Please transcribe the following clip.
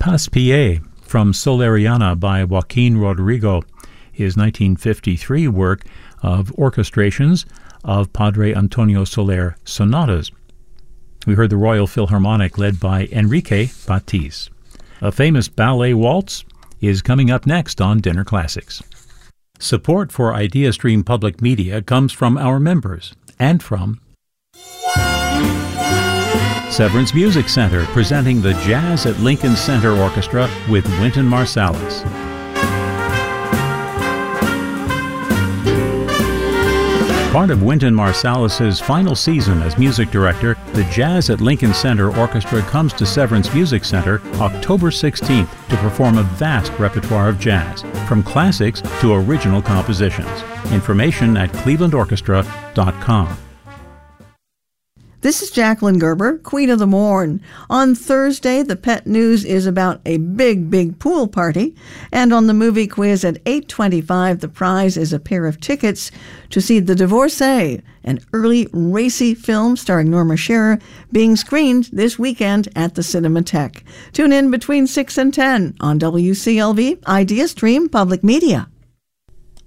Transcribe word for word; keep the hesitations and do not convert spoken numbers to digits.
Paspier from Soleriana by Joaquin Rodrigo, his nineteen fifty-three work of orchestrations of Padre Antonio Soler sonatas. We heard the Royal Philharmonic led by Enrique Batiz. A famous ballet waltz is coming up next on Dinner Classics. Support for IdeaStream Public Media comes from our members and from Severance Music Center, presenting the Jazz at Lincoln Center Orchestra with Wynton Marsalis. Part of Wynton Marsalis's final season as music director, the Jazz at Lincoln Center Orchestra comes to Severance Music Center October sixteenth to perform a vast repertoire of jazz, from classics to original compositions. Information at cleveland orchestra dot com. This is Jacqueline Gerber, Queen of the Morn. On Thursday, the pet news is about a big, big pool party. And on the movie quiz at eight twenty-five, the prize is a pair of tickets to see The Divorcee, an early racy film starring Norma Shearer, being screened this weekend at the Cinematheque. Tune in between six and ten on W C L V IdeaStream Public Media.